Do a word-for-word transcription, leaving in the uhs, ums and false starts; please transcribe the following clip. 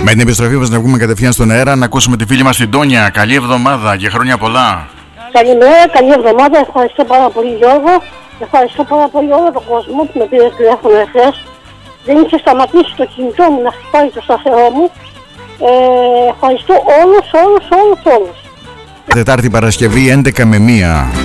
Με την επιστροφή μας να βγούμε κατευθείαν στον αέρα, να ακούσουμε τη φίλη μας την Τόνια. Καλή εβδομάδα και χρόνια πολλά. Καλημέρα, καλή εβδομάδα. Ευχαριστώ πάρα πολύ, Γιώργο. Ευχαριστώ πάρα πολύ όλο τον κόσμο που με πήρε τηλέφωνο εχθές. Δεν είχε σταματήσει το κινητό μου να χτυπάει το σταθερό μου. Ε, ευχαριστώ όλους, όλους, όλους, όλους. Τετάρτη Παρασκευή έντεκα με μία.